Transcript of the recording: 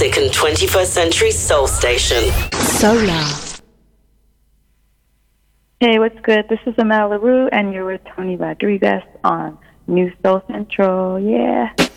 Second 21st Century Soul Station. Solar. Hey, what's good? This is Amel LaRue, and you're with Tony Rodriguez on New Soul Central. Yeah.